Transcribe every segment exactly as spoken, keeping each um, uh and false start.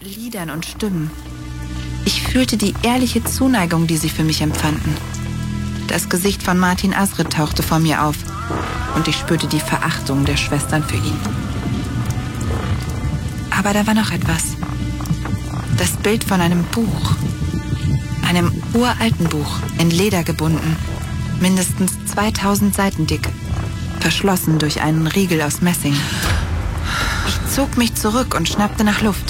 Liedern und Stimmen. Ich fühlte die ehrliche Zuneigung, die sie für mich empfanden. Das Gesicht von Martin Asridt tauchte vor mir auf und ich spürte die Verachtung der Schwestern für ihn. Aber da war noch etwas. Das Bild von einem Buch. Einem uralten Buch, in Leder gebunden, mindestens zweitausend Seiten dick, verschlossen durch einen Riegel aus Messing. Ich zog mich zurück und schnappte nach Luft.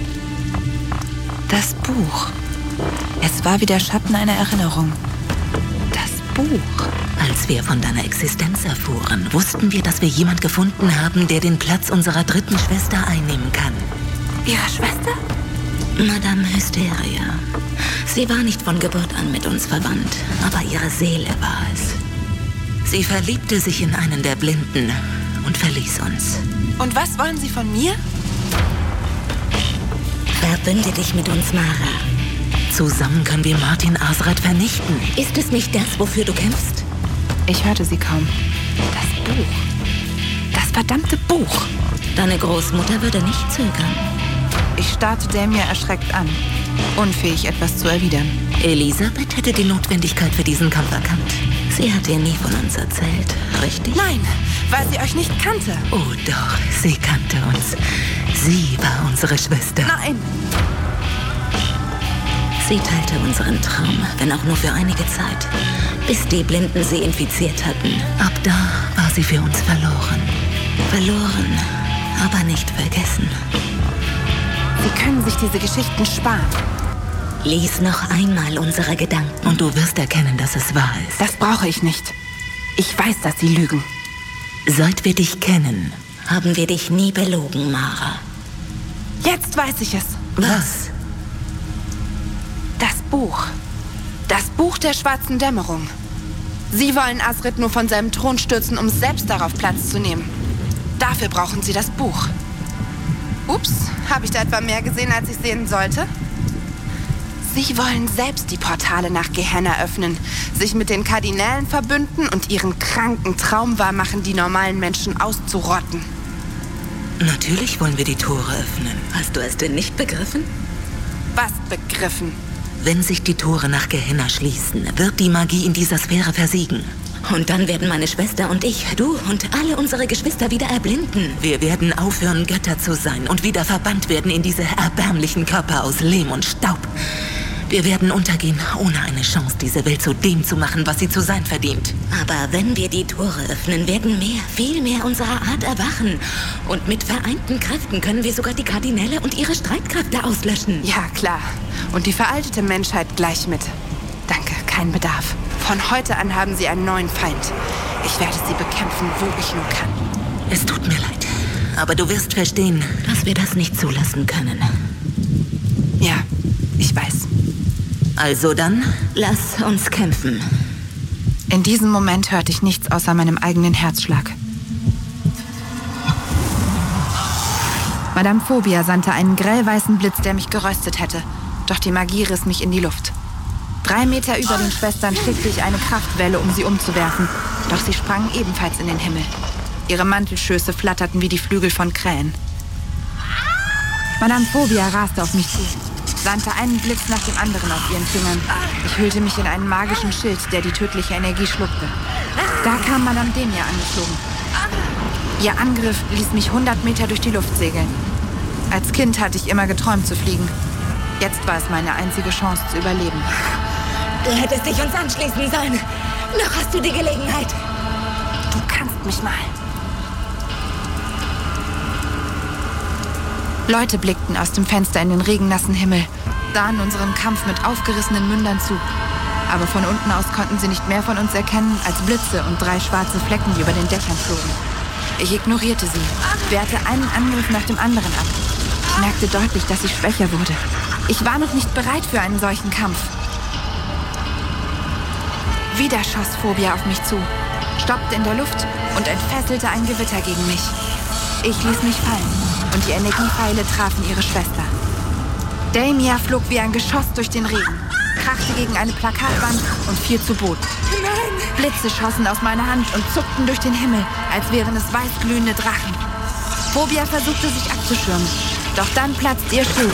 Das Buch. Es war wie der Schatten einer Erinnerung. Das Buch. Als wir von deiner Existenz erfuhren, wussten wir, dass wir jemand gefunden haben, der den Platz unserer dritten Schwester einnehmen kann. Ihre Schwester? Madame Hysteria. Sie war nicht von Geburt an mit uns verwandt, aber ihre Seele war es. Sie verliebte sich in einen der Blinden und verließ uns. Und was wollen Sie von mir? Verbünde dich mit uns, Mara. Zusammen können wir Martin Asridt vernichten. Ist es nicht das, wofür du kämpfst? Ich hörte sie kaum. Das Buch. Das verdammte Buch. Deine Großmutter würde nicht zögern. Ich starrte Damia erschreckt an, unfähig, etwas zu erwidern. Elisabeth hätte die Notwendigkeit für diesen Kampf erkannt. Sie hat dir nie von uns erzählt, richtig? Nein, weil sie euch nicht kannte. Oh doch, sie kannte uns. Sie war unsere Schwester. Nein! Sie teilte unseren Traum, wenn auch nur für einige Zeit, bis die Blinden sie infiziert hatten. Ab da war sie für uns verloren. Verloren, aber nicht vergessen. Sie können sich diese Geschichten sparen. Lies noch einmal unsere Gedanken und du wirst erkennen, dass es wahr ist. Das brauche ich nicht. Ich weiß, dass sie lügen. Seit wir dich kennen, haben wir dich nie belogen, Mara. Jetzt weiß ich es. Was? Das Buch. Das Buch der schwarzen Dämmerung. Sie wollen Asridt nur von seinem Thron stürzen, um selbst darauf Platz zu nehmen. Dafür brauchen sie das Buch. Ups, habe ich da etwa mehr gesehen, als ich sehen sollte? Sie wollen selbst die Portale nach Gehenna öffnen, sich mit den Kardinälen verbünden und ihren kranken Traum wahrmachen, die normalen Menschen auszurotten. Natürlich wollen wir die Tore öffnen. Hast du es denn nicht begriffen? Was begriffen? Wenn sich die Tore nach Gehenna schließen, wird die Magie in dieser Sphäre versiegen. Und dann werden meine Schwester und ich, du und alle unsere Geschwister wieder erblinden. Wir werden aufhören, Götter zu sein und wieder verbannt werden in diese erbärmlichen Körper aus Lehm und Staub. Wir werden untergehen, ohne eine Chance, diese Welt zu dem zu machen, was sie zu sein verdient. Aber wenn wir die Tore öffnen, werden mehr, viel mehr unserer Art erwachen. Und mit vereinten Kräften können wir sogar die Kardinäle und ihre Streitkräfte auslöschen. Ja, klar. Und die veraltete Menschheit gleich mit. Danke, kein Bedarf. Von heute an haben sie einen neuen Feind. Ich werde sie bekämpfen, wo ich nur kann. Es tut mir leid, aber du wirst verstehen, dass wir das nicht zulassen können. Ja, ich weiß. Also dann, lass uns kämpfen. In diesem Moment hörte ich nichts außer meinem eigenen Herzschlag. Madame Phobia sandte einen grellweißen Blitz, der mich geröstet hätte. Doch die Magie riss mich in die Luft. Drei Meter über den Schwestern schickte ich eine Kraftwelle, um sie umzuwerfen. Doch sie sprangen ebenfalls in den Himmel. Ihre Mantelschöße flatterten wie die Flügel von Krähen. Madame Phobia raste auf mich zu, sandte einen Blitz nach dem anderen auf ihren Fingern. Ich hüllte mich in einen magischen Schild, der die tödliche Energie schluckte. Da kam Madame Damia angeflogen. Ihr Angriff ließ mich hundert Meter durch die Luft segeln. Als Kind hatte ich immer geträumt zu fliegen. Jetzt war es meine einzige Chance zu überleben. Du hättest dich uns anschließen sollen. Noch hast du die Gelegenheit. Du kannst mich mal. Leute blickten aus dem Fenster in den regennassen Himmel, sahen unseren Kampf mit aufgerissenen Mündern zu. Aber von unten aus konnten sie nicht mehr von uns erkennen als Blitze und drei schwarze Flecken, die über den Dächern flogen. Ich ignorierte sie, wehrte einen Angriff nach dem anderen ab. Ich merkte deutlich, dass ich schwächer wurde. Ich war noch nicht bereit für einen solchen Kampf. Wieder schoss Phobia auf mich zu, stoppte in der Luft und entfesselte ein Gewitter gegen mich. Ich ließ mich fallen und die Energiepfeile trafen ihre Schwester. Damia flog wie ein Geschoss durch den Regen, krachte gegen eine Plakatwand und fiel zu Boden. Nein! Blitze schossen aus meiner Hand und zuckten durch den Himmel, als wären es weißglühende Drachen. Phobia versuchte sich abzuschirmen, doch dann platzte ihr Schild